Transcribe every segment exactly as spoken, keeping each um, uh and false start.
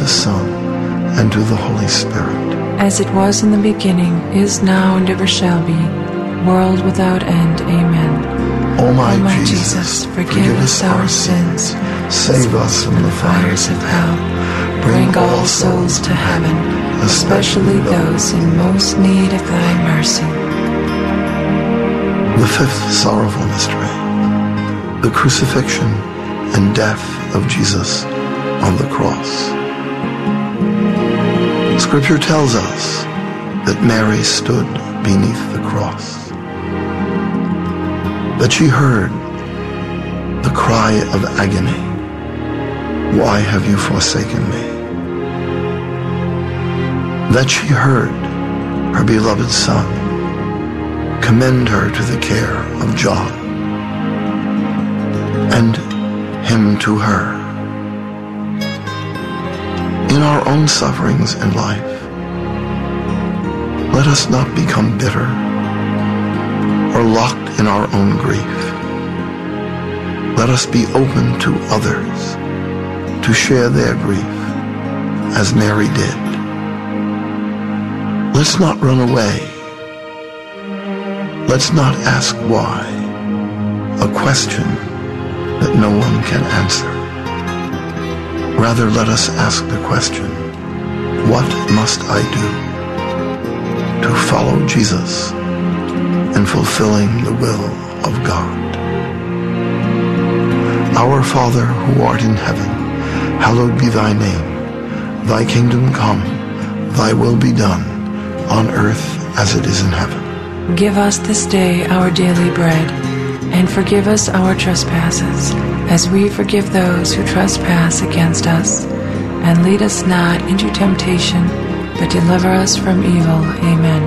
Son, and to the Holy Spirit. As it was in the beginning, is now, and ever shall be, world without end. Amen. O my, O my Jesus, Jesus, forgive us our sins, save us from the fires of hell, bring all souls to heaven, especially those in most need of thy mercy. The fifth sorrowful mystery, the crucifixion and death of Jesus on the cross. Scripture tells us that Mary stood beneath the cross, that she heard the cry of agony, "Why have you forsaken me?" That she heard her beloved Son commend her to the care of John, and him to her. In our own sufferings in life, let us not become bitter or locked in our own grief. Let us be open to others to share their grief as Mary did. Let's not run away. Let's not ask why, a question that no one can answer. Rather, let us ask the question, what must I do to follow Jesus in fulfilling the will of God? Our Father, who art in heaven, hallowed be thy name. Thy kingdom come, thy will be done, on earth as it is in heaven. Give us this day our daily bread, and forgive us our trespasses, as we forgive those who trespass against us. And lead us not into temptation, but deliver us from evil. Amen.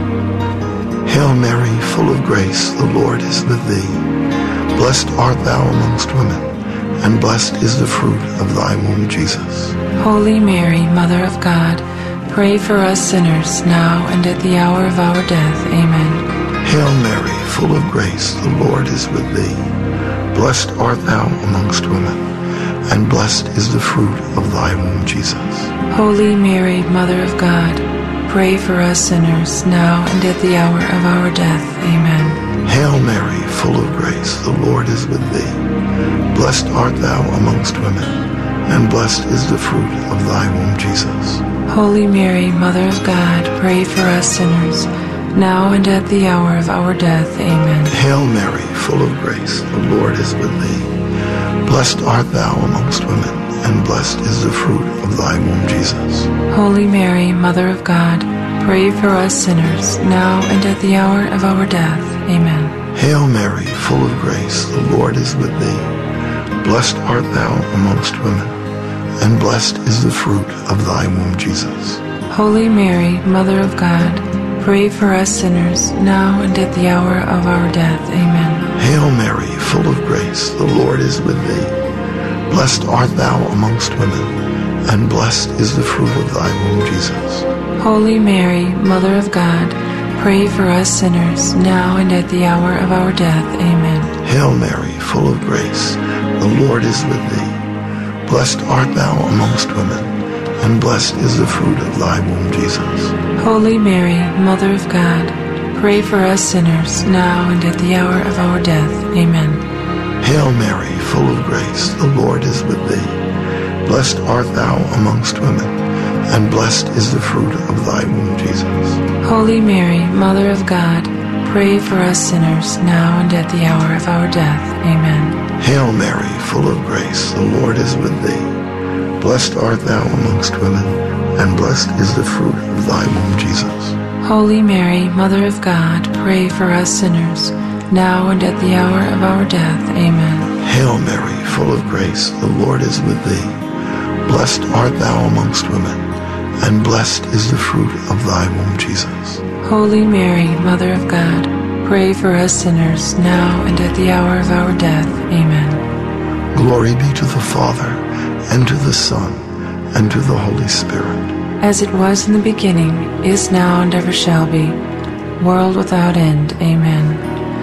Hail Mary, full of grace, the Lord is with thee. Blessed art thou amongst women, and blessed is the fruit of thy womb, Jesus. Holy Mary, Mother of God, pray for us sinners, now and at the hour of our death. Amen. Hail Mary, full of grace, the Lord is with thee. Blessed art thou amongst women, and blessed is the fruit of thy womb, Jesus. Holy Mary, Mother of God, pray for us sinners, now and at the hour of our death. Amen. Hail Mary, full of grace, the Lord is with thee. Blessed art thou amongst women, and blessed is the fruit of thy womb, Jesus. Holy Mary, Mother of God, pray for us sinners, now and at the hour of our death. Amen. Hail Mary, full of grace, the Lord is with thee. Blessed art thou amongst women, and blessed is the fruit of thy womb, Jesus. Holy Mary, Mother of God, pray for us sinners, now and at the hour of our death. Amen. Hail Mary, full of grace, the Lord is with thee. Blessed art thou amongst women, and blessed is the fruit of thy womb, Jesus. Holy Mary, Mother of God, pray for us sinners, now and at the hour of our death. Amen. Hail Mary, full of grace, the Lord is with thee. Blessed art thou amongst women, and blessed is the fruit of thy womb, Jesus. Holy Mary, Mother of God, pray for us sinners, now and at the hour of our death. Amen. Hail Mary, full of grace, the Lord is with thee. Blessed art thou amongst women, and blessed is the fruit of thy womb, Jesus. Holy Mary, Mother of God, pray for us sinners, now and at the hour of our death. Amen. Hail Mary, full of grace, the Lord is with thee. Blessed art thou amongst women, and blessed is the fruit of thy womb, Jesus. Holy Mary, Mother of God, pray for us sinners, now and at the hour of our death. Amen. Hail Mary, full of grace, the Lord is with thee. Blessed art thou amongst women, and blessed is the fruit of thy womb, Jesus. Holy Mary, Mother of God, pray for us sinners, now and at the hour of our death. Amen. Hail Mary, full of grace, the Lord is with thee. Blessed art thou amongst women, and blessed is the fruit of thy womb, Jesus. Holy Mary, Mother of God, pray for us sinners, now and at the hour of our death. Amen. Glory be to the Father, and to the Son, and to the Holy Spirit. As it was in the beginning, is now, and ever shall be, world without end. Amen.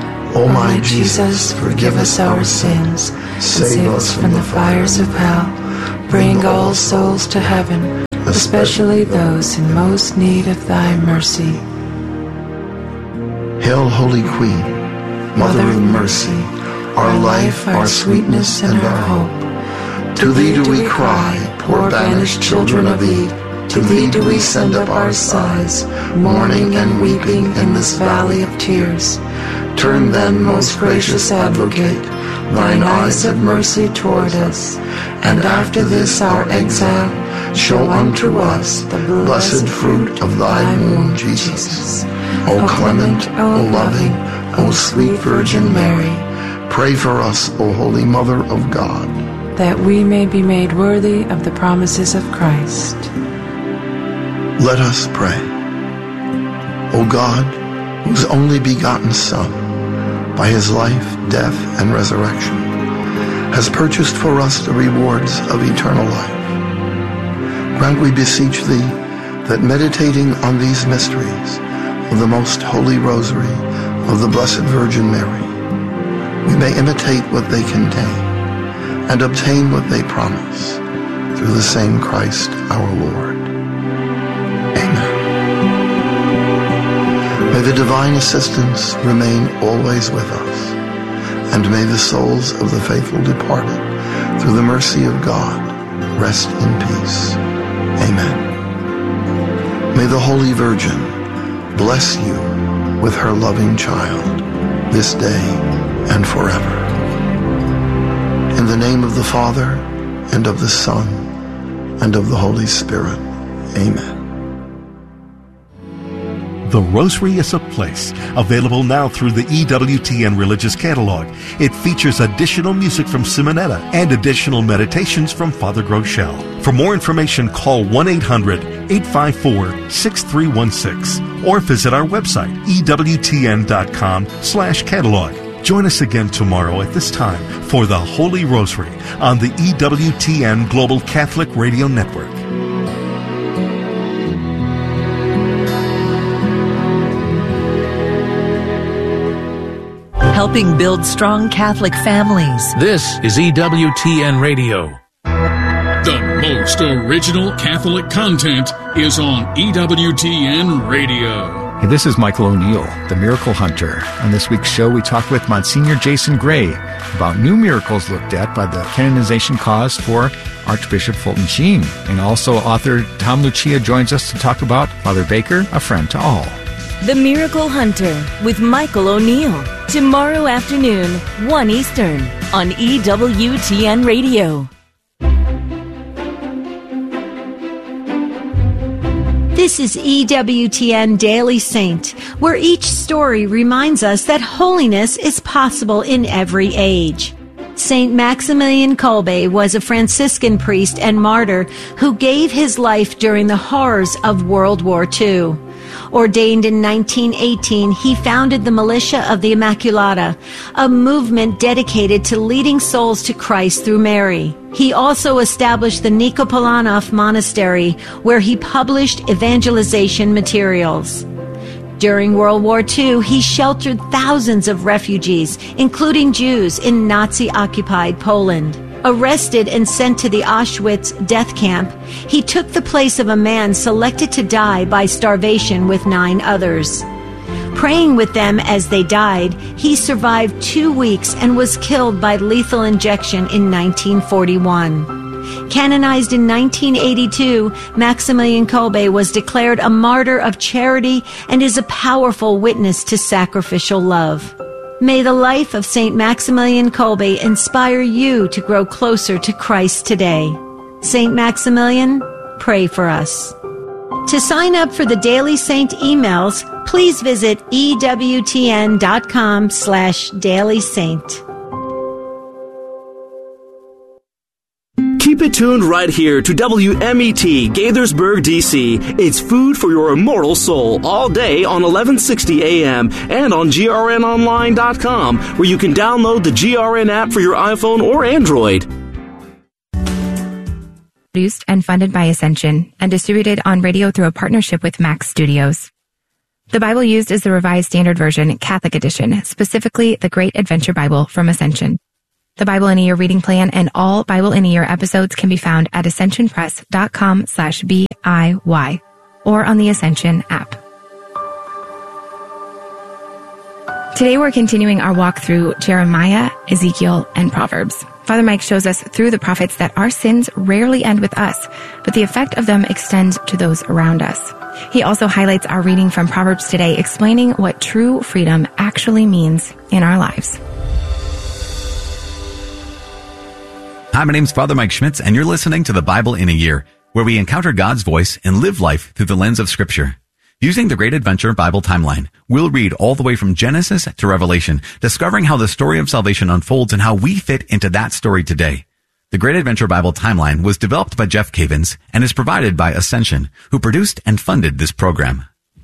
O my Jesus, forgive us our sins, save us from the fires of hell, bring all souls to heaven, especially those in most need of thy mercy. Hail, Holy Queen, Mother of mercy, our life, our sweetness, and our hope. To thee do we cry, poor banished children of Eve. To thee do we send up our sighs, mourning and weeping in this valley of tears. Turn then, most gracious Advocate, thine eyes of mercy toward us, and after this our exile, show unto us the blessed fruit of thy womb, Jesus. O clement, O loving, O sweet Virgin Mary, pray for us, O Holy Mother of God, that we may be made worthy of the promises of Christ. Let us pray. O God, whose only begotten Son, by his life, death, and resurrection, has purchased for us the rewards of eternal life, grant, we beseech thee, that meditating on these mysteries of the most holy rosary of the Blessed Virgin Mary, we may imitate what they contain and obtain what they promise, through the same Christ our Lord. Amen. May the divine assistance remain always with us, and may the souls of the faithful departed, through the mercy of God, rest in peace. Amen. May the Holy Virgin bless you with her loving child, this day and forever. In the name of the Father, and of the Son, and of the Holy Spirit. Amen. The Rosary is a Place, available now through the E W T N Religious Catalog. It features additional music from Simonetta and additional meditations from Father Groeschel. For more information, call one eight hundred, eight five four, six three one six or visit our website, E W T N dot com slash catalog. Join us again tomorrow at this time for the Holy Rosary on the E W T N Global Catholic Radio Network. Helping build strong Catholic families. This is E W T N Radio. The most original Catholic content is on E W T N Radio. Hey, this is Michael O'Neill, the Miracle Hunter. On this week's show, we talk with Monsignor Jason Gray about new miracles looked at by the canonization cause for Archbishop Fulton Sheen. And also author Tom Lucia joins us to talk about Father Baker, a friend to all. The Miracle Hunter with Michael O'Neill. Tomorrow afternoon, one Eastern, on E W T N Radio. This is E W T N Daily Saint, where each story reminds us that holiness is possible in every age. Saint Maximilian Kolbe was a Franciscan priest and martyr who gave his life during the horrors of World War Two. Ordained in nineteen eighteen, he founded the Militia of the Immaculata, a movement dedicated to leading souls to Christ through Mary. He also established the Nikopolanov Monastery, where he published evangelization materials. During World War Two, he sheltered thousands of refugees, including Jews in Nazi-occupied Poland. Arrested and sent to the Auschwitz death camp, he took the place of a man selected to die by starvation with nine others. Praying with them as they died, he survived two weeks and was killed by lethal injection in nineteen forty-one. Canonized in nineteen eighty-two, Maximilian Kolbe was declared a martyr of charity and is a powerful witness to sacrificial love. May the life of Saint Maximilian Kolbe inspire you to grow closer to Christ today. Saint Maximilian, pray for us. To sign up for the Daily Saint emails, please visit E W T N dot com slash Daily Saint. Keep it tuned right here to W M E T, Gaithersburg, D C. It's food for your immortal soul all day on eleven sixty A M and on G R N online dot com, where you can download the G R N app for your iPhone or Android. Produced and funded by Ascension and distributed on radio through a partnership with Max Studios. The Bible used is the Revised Standard Version, Catholic Edition, specifically the Great Adventure Bible from Ascension. The Bible in a Year reading plan and all Bible in a Year episodes can be found at ascensionpress.com slash B-I-Y or on the Ascension app. Today we're continuing our walk through Jeremiah, Ezekiel, and Proverbs. Father Mike shows us through the prophets that our sins rarely end with us, but the effect of them extends to those around us. He also highlights our reading from Proverbs today, explaining what true freedom actually means in our lives. Hi, my name's Father Mike Schmitz, and you're listening to the Bible in a Year, where we encounter God's voice and live life through the lens of Scripture. Using the Great Adventure Bible Timeline, we'll read all the way from Genesis to Revelation, discovering how the story of salvation unfolds and how we fit into that story today. The Great Adventure Bible Timeline was developed by Jeff Cavins and is provided by Ascension, who produced and funded this program.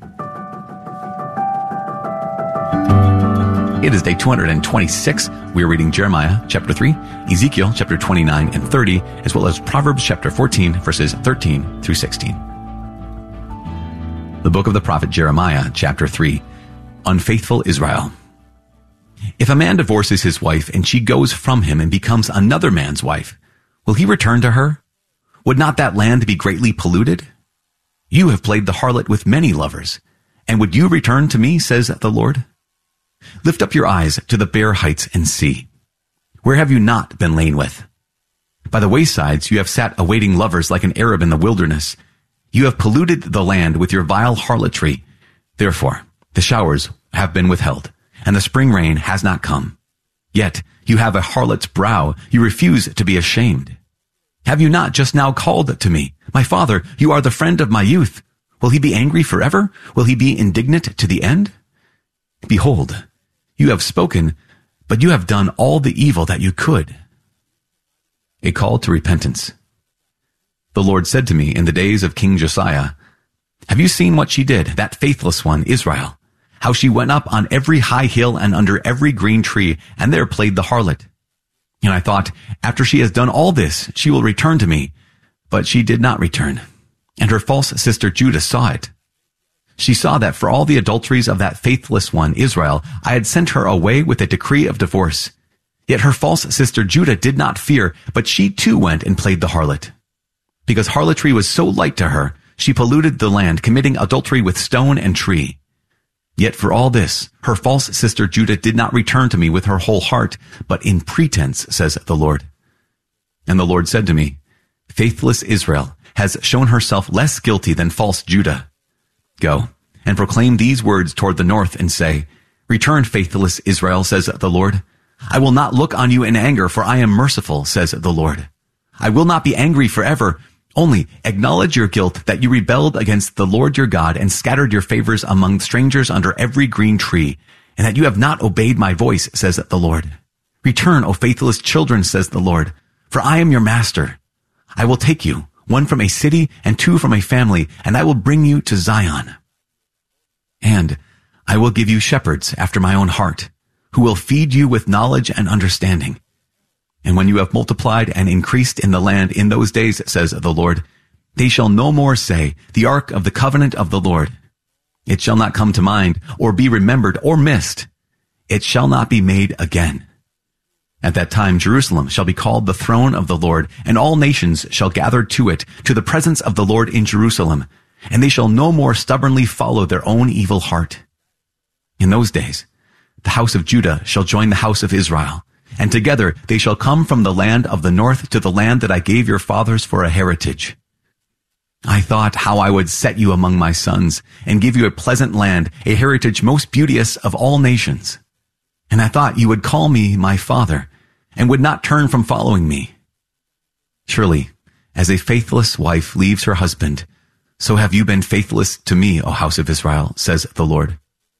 It is day two hundred twenty-six. We are reading Jeremiah chapter three, Ezekiel chapter twenty-nine and thirty, as well as Proverbs chapter fourteen, verses thirteen through sixteen. The book of the prophet Jeremiah, chapter three, Unfaithful Israel. If a man divorces his wife and she goes from him and becomes another man's wife, will he return to her? Would not that land be greatly polluted? You have played the harlot with many lovers, and would you return to me, says the Lord? Lift up your eyes to the bare heights and see. Where have you not been lain with? By the waysides you have sat awaiting lovers like an Arab in the wilderness. You have polluted the land with your vile harlotry. Therefore, the showers have been withheld, and the spring rain has not come. Yet you have a harlot's brow. You refuse to be ashamed. Have you not just now called to me, my father, you are the friend of my youth? Will he be angry forever? Will he be indignant to the end? Behold, you have spoken, but you have done all the evil that you could. A call to repentance. The Lord said to me in the days of King Josiah, have you seen what she did, that faithless one, Israel? How she went up on every high hill and under every green tree, and there played the harlot. And I thought, after she has done all this, she will return to me. But she did not return, and her false sister Judah saw it. She saw that for all the adulteries of that faithless one, Israel, I had sent her away with a decree of divorce. Yet her false sister Judah did not fear, but she too went and played the harlot. Because harlotry was so light to her, she polluted the land, committing adultery with stone and tree. Yet for all this, her false sister Judah did not return to me with her whole heart, but in pretense, says the Lord. And the Lord said to me, faithless Israel has shown herself less guilty than false Judah. Go and proclaim these words toward the north and say, return, faithless Israel, says the Lord. I will not look on you in anger, for I am merciful, says the Lord. I will not be angry forever. Only acknowledge your guilt that you rebelled against the Lord your God and scattered your favors among strangers under every green tree, and that you have not obeyed my voice, says the Lord. Return, O faithless children, says the Lord, for I am your master. I will take you, one from a city and two from a family, and I will bring you to Zion. And I will give you shepherds after my own heart, who will feed you with knowledge and understanding. And when you have multiplied and increased in the land in those days, says the Lord, they shall no more say, the ark of the covenant of the Lord. It shall not come to mind, or be remembered, or missed. It shall not be made again. At that time Jerusalem shall be called the throne of the Lord, and all nations shall gather to it, to the presence of the Lord in Jerusalem, and they shall no more stubbornly follow their own evil heart. In those days the house of Judah shall join the house of Israel, and together they shall come from the land of the north to the land that I gave your fathers for a heritage. I thought how I would set you among my sons, and give you a pleasant land, a heritage most beauteous of all nations. And I thought you would call me my father, and would not turn from following me. Surely, as a faithless wife leaves her husband, so have you been faithless to me, O house of Israel, says the Lord.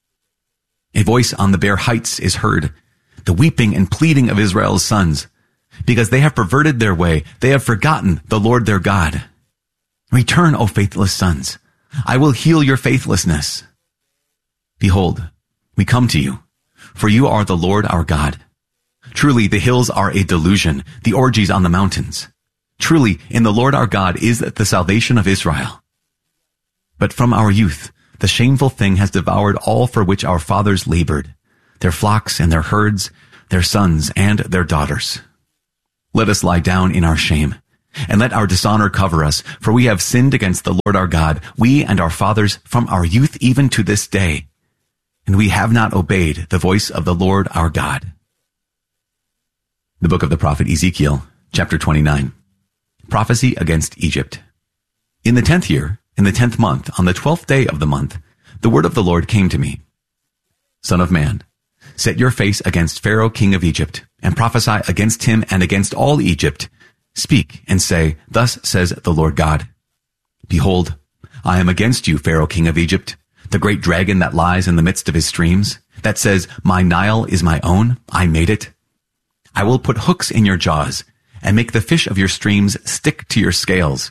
A voice on the bare heights is heard, the weeping and pleading of Israel's sons, because they have perverted their way, they have forgotten the Lord their God. Return, O faithless sons, I will heal your faithlessness. Behold, we come to you, for you are the Lord our God. Truly, the hills are a delusion, the orgies on the mountains. Truly, in the Lord our God is the salvation of Israel. But from our youth, the shameful thing has devoured all for which our fathers labored, their flocks and their herds, their sons, and their daughters. Let us lie down in our shame, and let our dishonor cover us, for we have sinned against the Lord our God, we and our fathers, from our youth even to this day, and we have not obeyed the voice of the Lord our God. The book of the prophet Ezekiel, chapter twenty-nine. Prophecy against Egypt. In the tenth year, in the tenth month, on the twelfth day of the month, the word of the Lord came to me. Son of man, set your face against Pharaoh king of Egypt, and prophesy against him and against all Egypt. Speak and say, Thus says the Lord God. Behold, I am against you, Pharaoh king of Egypt, the great dragon that lies in the midst of his streams, that says, My Nile is my own, I made it. I will put hooks in your jaws, and make the fish of your streams stick to your scales.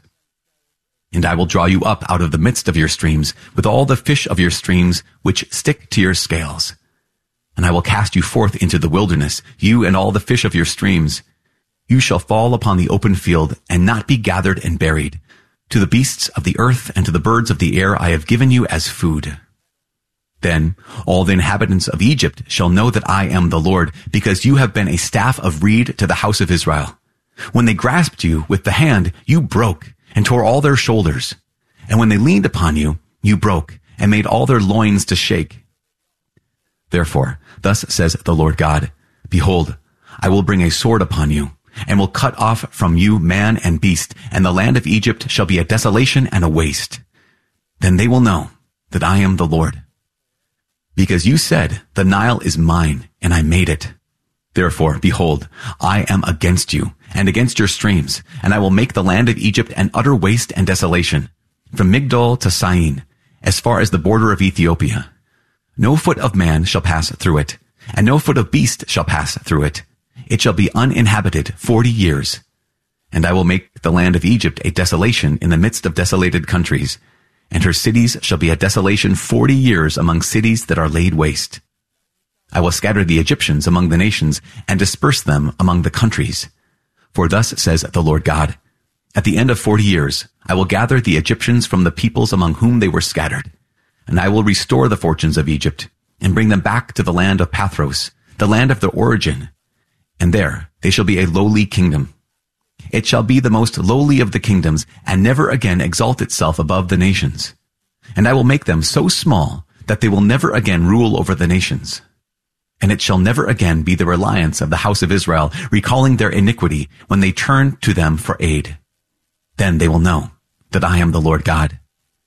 And I will draw you up out of the midst of your streams, with all the fish of your streams which stick to your scales. And I will cast you forth into the wilderness, you and all the fish of your streams. You shall fall upon the open field, and not be gathered and buried. To the beasts of the earth and to the birds of the air I have given you as food. Then all the inhabitants of Egypt shall know that I am the Lord, because you have been a staff of reed to the house of Israel. When they grasped you with the hand, you broke, and tore all their shoulders. And when they leaned upon you, you broke, and made all their loins to shake. Therefore, thus says the Lord God, Behold, I will bring a sword upon you, and will cut off from you man and beast, and the land of Egypt shall be a desolation and a waste. Then they will know that I am the Lord. Because you said, The Nile is mine, and I made it. Therefore, behold, I am against you, and against your streams, and I will make the land of Egypt an utter waste and desolation, from Migdol to Syene, as far as the border of Ethiopia. No foot of man shall pass through it, and no foot of beast shall pass through it. It shall be uninhabited forty years. And I will make the land of Egypt a desolation in the midst of desolated countries, and her cities shall be a desolation forty years among cities that are laid waste. I will scatter the Egyptians among the nations, and disperse them among the countries. For thus says the Lord God, At the end of forty years, I will gather the Egyptians from the peoples among whom they were scattered, and I will restore the fortunes of Egypt, and bring them back to the land of Pathros, the land of their origin, and there they shall be a lowly kingdom. It shall be the most lowly of the kingdoms, and never again exalt itself above the nations. And I will make them so small that they will never again rule over the nations. And it shall never again be the reliance of the house of Israel, recalling their iniquity when they turn to them for aid. Then they will know that I am the Lord God.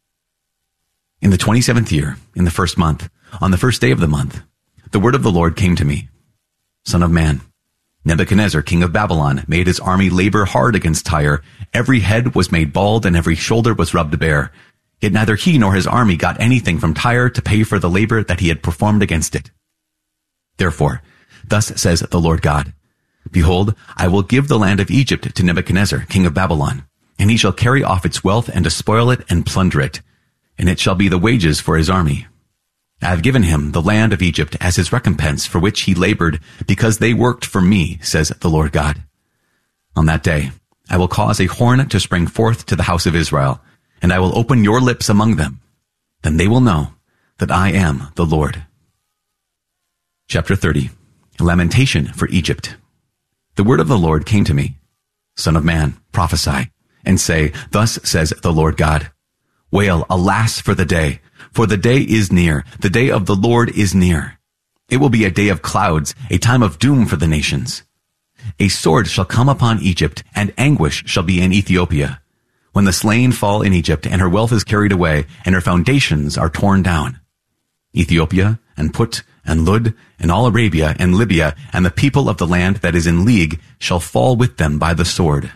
In the twenty-seventh year, in the first month, on the first day of the month, the word of the Lord came to me. Son of man, Nebuchadnezzar, king of Babylon, made his army labor hard against Tyre. Every head was made bald, and every shoulder was rubbed bare. Yet neither he nor his army got anything from Tyre to pay for the labor that he had performed against it. Therefore, thus says the Lord God, Behold, I will give the land of Egypt to Nebuchadnezzar, king of Babylon, and he shall carry off its wealth and despoil it and plunder it, and it shall be the wages for his army. I have given him the land of Egypt as his recompense for which he labored, because they worked for me, says the Lord God. On that day, I will cause a horn to spring forth to the house of Israel, and I will open your lips among them. Then they will know that I am the Lord. Chapter thirty. Lamentation for Egypt. The word of the Lord came to me. Son of man, prophesy, and say, Thus says the Lord God. Wail, alas for the day, for the day is near, the day of the Lord is near. It will be a day of clouds, a time of doom for the nations. A sword shall come upon Egypt, and anguish shall be in Ethiopia, when the slain fall in Egypt, and her wealth is carried away, and her foundations are torn down. Ethiopia, and Put, and Lud, and all Arabia, and Libya, and the people of the land that is in league, shall fall with them by the sword.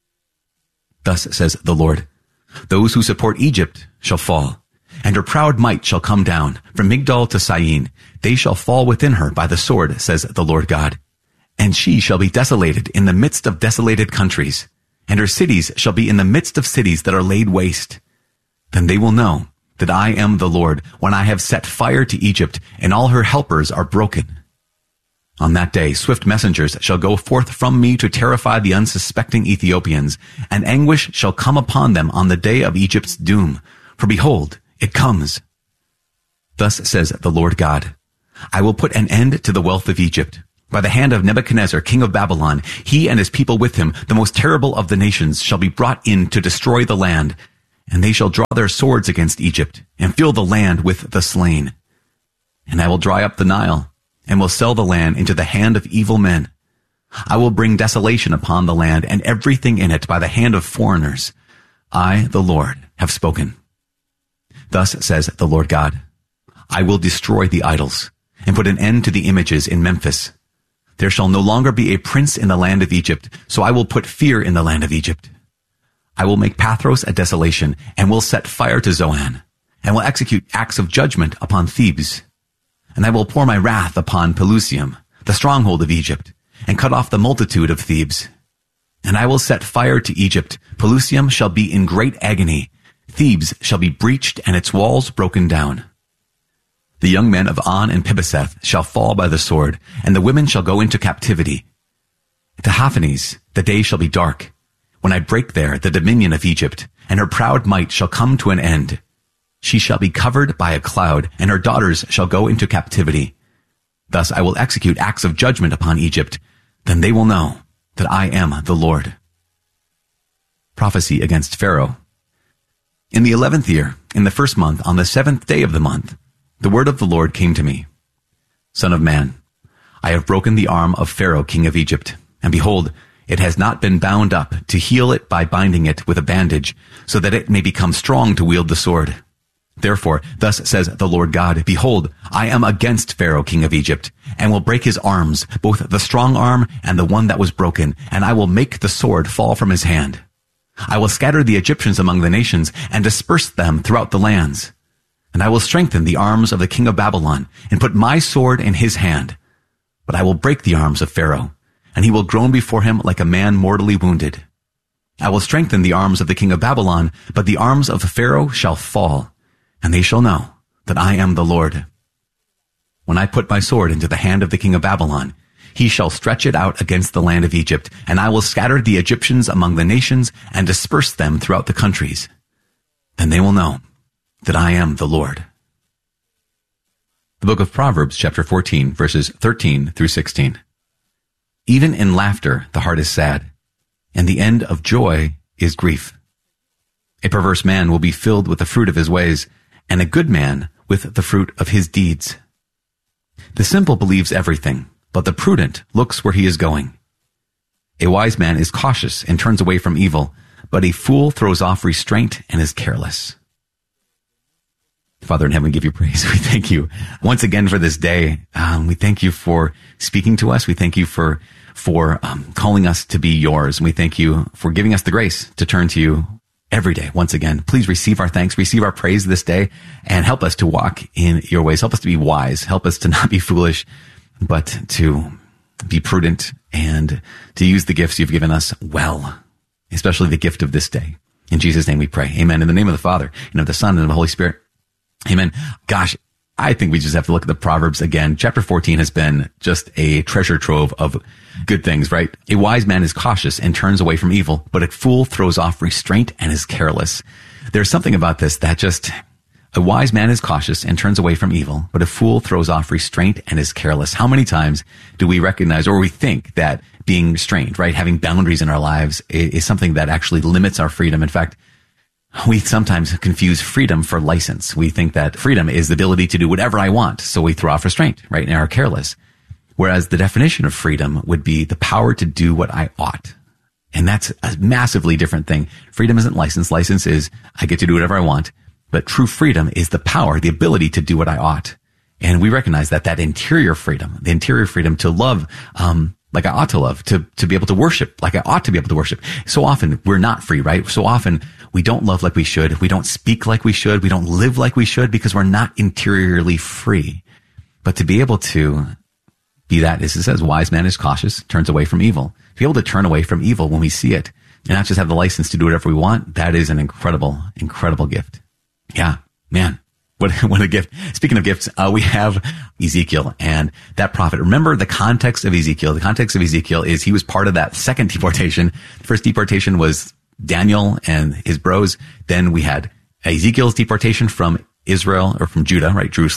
Thus says the Lord, Those who support Egypt shall fall, and her proud might shall come down, from Migdol to Syene. They shall fall within her by the sword, says the Lord God. And she shall be desolated in the midst of desolated countries, and her cities shall be in the midst of cities that are laid waste. Then they will know that I am the Lord, when I have set fire to Egypt, and all her helpers are broken. On that day swift messengers shall go forth from me to terrify the unsuspecting Ethiopians, and anguish shall come upon them on the day of Egypt's doom. For behold, it comes. Thus says the Lord God, I will put an end to the wealth of Egypt, By the hand of Nebuchadnezzar, king of Babylon, he and his people with him, the most terrible of the nations, shall be brought in to destroy the land, and they shall draw their swords against Egypt, and fill the land with the slain. And I will dry up the Nile, and will sell the land into the hand of evil men. I will bring desolation upon the land, and everything in it by the hand of foreigners. I, the Lord, have spoken. Thus says the Lord God, I will destroy the idols, and put an end to the images in Memphis. There shall no longer be a prince in the land of Egypt, so I will put fear in the land of Egypt. I will make Pathros a desolation, and will set fire to Zoan, and will execute acts of judgment upon Thebes. And I will pour my wrath upon Pelusium, the stronghold of Egypt, and cut off the multitude of Thebes. And I will set fire to Egypt. Pelusium shall be in great agony. Thebes shall be breached, and its walls broken down. The young men of On and Pibeseth shall fall by the sword, and the women shall go into captivity. To Haphanes the day shall be dark, when I break there the dominion of Egypt, and her proud might shall come to an end. She shall be covered by a cloud, and her daughters shall go into captivity. Thus I will execute acts of judgment upon Egypt. Then they will know that I am the Lord. Prophecy against Pharaoh. In the eleventh year, in the first month, on the seventh day of the month, the word of the Lord came to me. Son of man, I have broken the arm of Pharaoh, king of Egypt, and behold, it has not been bound up to heal it by binding it with a bandage, so that it may become strong to wield the sword. Therefore, thus says the Lord God, behold, I am against Pharaoh, king of Egypt, and will break his arms, both the strong arm and the one that was broken, and I will make the sword fall from his hand. I will scatter the Egyptians among the nations, and disperse them throughout the lands. And I will strengthen the arms of the king of Babylon, and put my sword in his hand. But I will break the arms of Pharaoh, and he will groan before him like a man mortally wounded. I will strengthen the arms of the king of Babylon, but the arms of Pharaoh shall fall, and they shall know that I am the Lord. When I put my sword into the hand of the king of Babylon, he shall stretch it out against the land of Egypt, and I will scatter the Egyptians among the nations, and disperse them throughout the countries. Then they will know that I am the Lord. The book of Proverbs, chapter fourteen, verses thirteen through sixteen. Even in laughter, the heart is sad, and the end of joy is grief. A perverse man will be filled with the fruit of his ways, and a good man with the fruit of his deeds. The simple believes everything, but the prudent looks where he is going. A wise man is cautious and turns away from evil, but a fool throws off restraint and is careless. Father in heaven, we give you praise. We thank you once again for this day. Um, we thank you for speaking to us. We thank you for for um, calling us to be yours. And we thank you for giving us the grace to turn to you every day. Once again, please receive our thanks, receive our praise this day, and help us to walk in your ways. Help us to be wise. Help us to not be foolish, but to be prudent and to use the gifts you've given us well, especially the gift of this day. In Jesus' name we pray. Amen. In the name of the Father, and of the Son, and of the Holy Spirit. Amen. Gosh, I think we just have to look at the Proverbs again. Chapter fourteen has been just a treasure trove of good things, right? A wise man is cautious and turns away from evil, but a fool throws off restraint and is careless. There's something about this that just, a wise man is cautious and turns away from evil, but a fool throws off restraint and is careless. How many times do we recognize, or we think that being restrained, right, having boundaries in our lives is something that actually limits our freedom? In fact, we sometimes confuse freedom for license. We think that freedom is the ability to do whatever I want, so we throw off restraint, right, and are careless. Whereas the definition of freedom would be the power to do what I ought. And that's a massively different thing. Freedom isn't license. License is I get to do whatever I want. But true freedom is the power, the ability to do what I ought. And we recognize that that interior freedom, the interior freedom to love, um, like I ought to love, to, to be able to worship like I ought to be able to worship. So often we're not free, right? So often we don't love like we should. We don't speak like we should. We don't live like we should because we're not interiorly free. But to be able to be that, as it says, wise man is cautious, turns away from evil. To be able to turn away from evil when we see it and not just have the license to do whatever we want, that is an incredible, incredible gift. Yeah, man. What, what a gift. Speaking of gifts, uh, we have Ezekiel and that prophet. Remember the context of Ezekiel. The context of Ezekiel is he was part of that second deportation. The first deportation was Daniel and his bros. Then we had Ezekiel's deportation from Israel or from Judah, right? Jerusalem,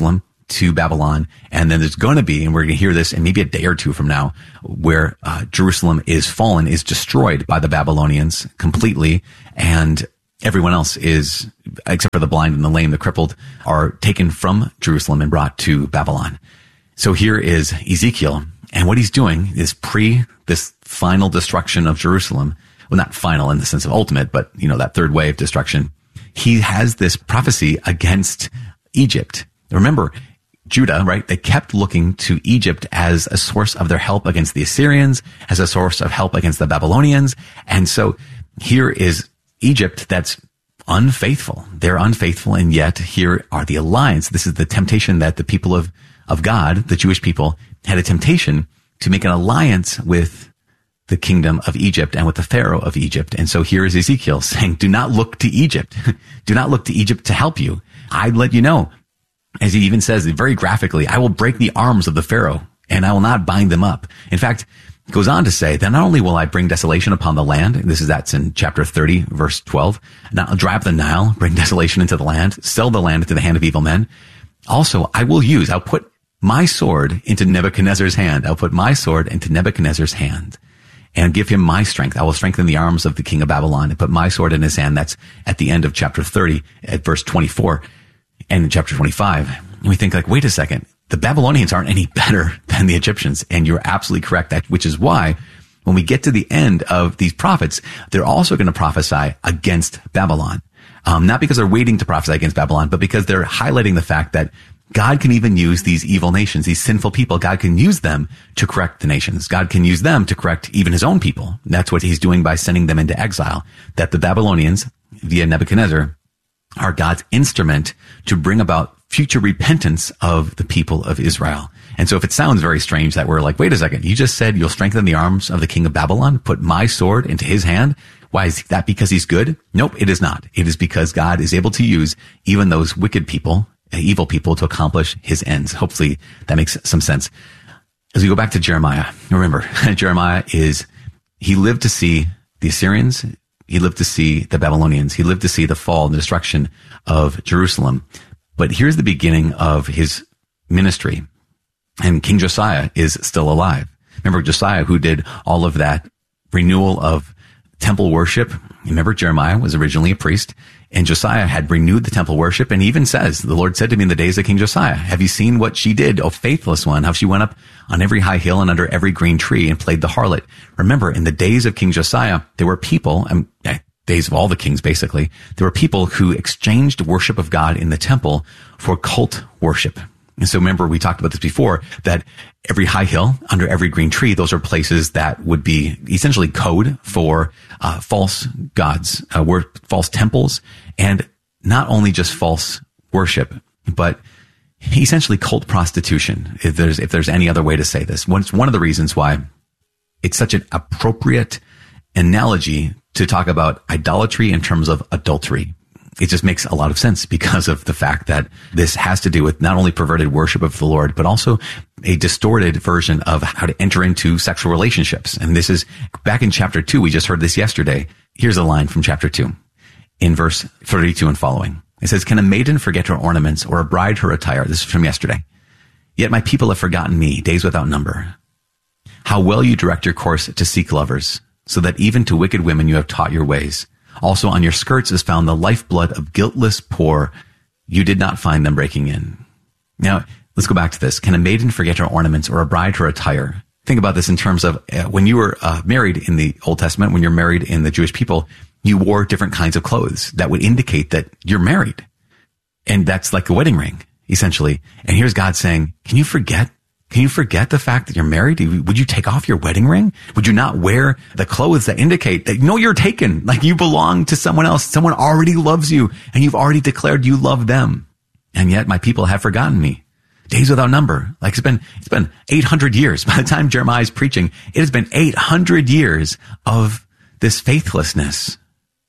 to Babylon. And then there's going to be, and we're going to hear this in maybe a day or two from now, where uh, Jerusalem is fallen, is destroyed by the Babylonians completely. And everyone else is, except for the blind and the lame, the crippled, are taken from Jerusalem and brought to Babylon. So here is Ezekiel. And what he's doing is pre this final destruction of Jerusalem. Well, not final in the sense of ultimate, but, you know, that third wave destruction. He has this prophecy against Egypt. Remember, Judah, right? They kept looking to Egypt as a source of their help against the Assyrians, as a source of help against the Babylonians. And so here is Egypt that's unfaithful. They're unfaithful. And yet here are the alliance. This is the temptation that the people of, of God, the Jewish people, had a temptation to make an alliance with the kingdom of Egypt and with the Pharaoh of Egypt. And so here is Ezekiel saying, do not look to Egypt. Do not look to Egypt to help you. I'd let you know. As he even says very graphically, I will break the arms of the Pharaoh and I will not bind them up. In fact, it goes on to say that not only will I bring desolation upon the land, this is that's in chapter thirty, verse twelve, now I'll dry up the Nile, bring desolation into the land, sell the land into the hand of evil men. Also, I will use, I'll put my sword into Nebuchadnezzar's hand. I'll put my sword into Nebuchadnezzar's hand and give him my strength. I will strengthen the arms of the king of Babylon and put my sword in his hand. That's at the end of chapter thirty at verse twenty-four. And in chapter twenty-five, we think like, wait a second, the Babylonians aren't any better than the Egyptians. And you're absolutely correct. That, which is why when we get to the end of these prophets, they're also going to prophesy against Babylon. Um, not because they're waiting to prophesy against Babylon, but because they're highlighting the fact that God can even use these evil nations, these sinful people. God can use them to correct the nations. God can use them to correct even his own people. That's what he's doing by sending them into exile. That the Babylonians, via Nebuchadnezzar, are God's instrument to bring about future repentance of the people of Israel. And so if it sounds very strange that we're like, wait a second, you just said you'll strengthen the arms of the king of Babylon, put my sword into his hand. Why is that? Because he's good? Nope, it is not. It is because God is able to use even those wicked people, evil people, to accomplish his ends. Hopefully that makes some sense. As we go back to Jeremiah, remember, Jeremiah is, he lived to see the Assyrians. He lived to see the Babylonians. He lived to see the fall and the destruction of Jerusalem. But here's the beginning of his ministry. And King Josiah is still alive. Remember Josiah, who did all of that renewal of temple worship. Remember, Jeremiah was originally a priest, and Josiah had renewed the temple worship. And he even says, the Lord said to me in the days of King Josiah, have you seen what she did, O faithless one, how she went up on every high hill and under every green tree and played the harlot? Remember, in the days of King Josiah, there were people, and days of all the kings basically, there were people who exchanged worship of God in the temple for cult worship. And so remember, we talked about this before, that every high hill, under every green tree, those are places that would be essentially code for uh, false gods, uh, were false temples, and not only just false worship, but essentially cult prostitution, if there's if there's any other way to say this. It's one of the reasons why it's such an appropriate analogy to talk about idolatry in terms of adultery. It just makes a lot of sense because of the fact that this has to do with not only perverted worship of the Lord, but also a distorted version of how to enter into sexual relationships. And this is back in chapter two. We just heard this yesterday. Here's a line from chapter two in verse thirty-two and following. It says, can a maiden forget her ornaments or a bride her attire? This is from yesterday. Yet my people have forgotten me, days without number. How well you direct your course to seek lovers, so that even to wicked women you have taught your ways. Also on your skirts is found the lifeblood of guiltless poor. You did not find them breaking in. Now, let's go back to this. Can a maiden forget her ornaments or a bride her attire? Think about this in terms of uh, when you were uh, married in the Old Testament, when you're married in the Jewish people, you wore different kinds of clothes that would indicate that you're married. And that's like a wedding ring, essentially. And here's God saying, can you forget? Can you forget the fact that you're married? Would you take off your wedding ring? Would you not wear the clothes that indicate that, no, you're taken, like you belong to someone else. Someone already loves you and you've already declared you love them. And yet my people have forgotten me. Days without number. Like it's been, it's been eight hundred years. By the time Jeremiah is preaching, it has been eight hundred years of this faithlessness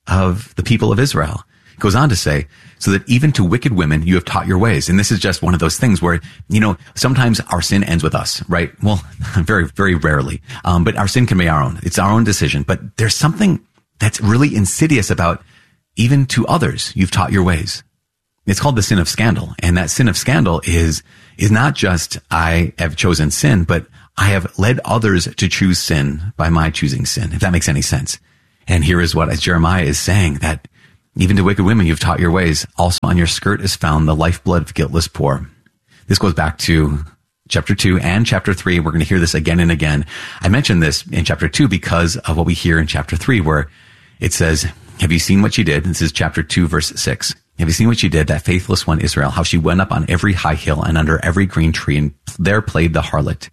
of the people of Israel. It goes on to say, so that even to wicked women you have taught your ways. And this is just one of those things where, you know, sometimes our sin ends with us, right? Well, very, very rarely. Um, but our sin can be our own. It's our own decision. But there's something that's really insidious about even to others you've taught your ways. it's called the sin of scandal. And that sin of scandal is, is not just I have chosen sin, but I have led others to choose sin by my choosing sin, if that makes any sense. And here is what Jeremiah is saying, that even to wicked women you've taught your ways. Also on your skirt is found the lifeblood of guiltless poor. This goes back to chapter two and chapter three. We're going to hear this again and again. I mentioned this in chapter two because of what we hear in chapter three, where it says, have you seen what she did? This is chapter two, verse six. Have you seen what she did, that faithless one Israel, how she went up on every high hill and under every green tree, and there played the harlot.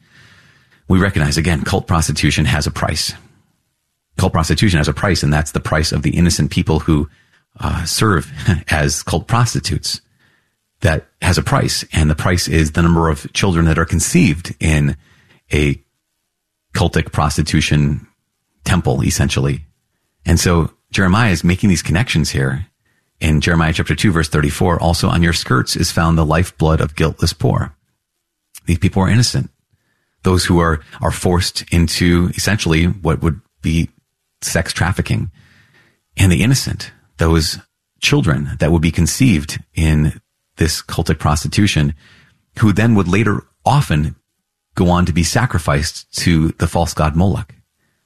We recognize, again, cult prostitution has a price. Cult prostitution has a price, and that's the price of the innocent people who uh, serve as cult prostitutes. That has a price, and the price is the number of children that are conceived in a cultic prostitution temple, essentially. And so Jeremiah is making these connections here. In Jeremiah chapter two, verse thirty-four, also on your skirts is found the lifeblood of guiltless poor. These people are innocent. Those who are, are forced into essentially what would be sex trafficking. And the innocent, those children that would be conceived in this cultic prostitution, who then would later often go on to be sacrificed to the false god Moloch.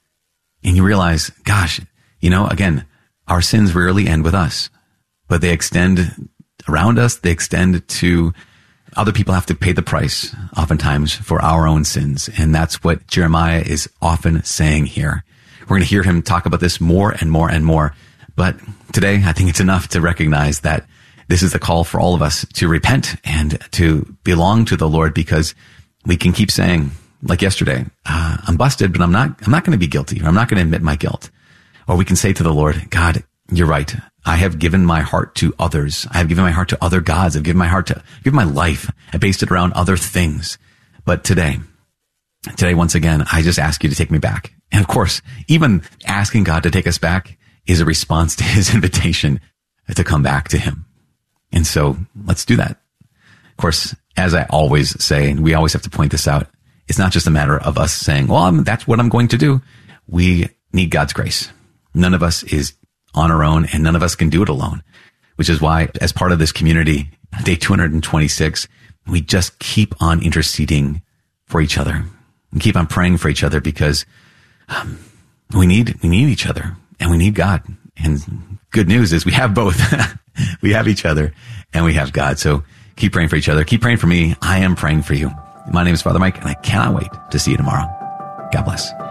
And you realize, gosh, you know, again, our sins rarely end with us, but they extend around us. They extend to other people. Have to pay the price oftentimes for our own sins. And that's what Jeremiah is often saying here. We're going to hear him talk about this more and more and more. But today, I think it's enough to recognize that this is the call for all of us to repent and to belong to the Lord, because we can keep saying, like yesterday, uh, I'm busted, but I'm not, I'm not going to be guilty, or I'm not going to admit my guilt. Or we can say to the Lord, God, you're right. I have given my heart to others. I have given my heart to other gods. I've given my heart to, I've given my life. I based it around other things. But today, today, once again, I just ask you to take me back. And of course, even asking God to take us back is a response to his invitation to come back to him. And so let's do that. Of course, as I always say, and we always have to point this out, it's not just a matter of us saying, well, I'm, that's what I'm going to do. We need God's grace. None of us is on our own, and none of us can do it alone, which is why, as part of this community, day two hundred twenty-six, we just keep on interceding for each other and keep on praying for each other, because um, we need, we need each other, and we need God. And good news is we have both. We have each other and we have God. So keep praying for each other. Keep praying for me. I am praying for you. My name is Father Mike, and I cannot wait to see you tomorrow. God bless.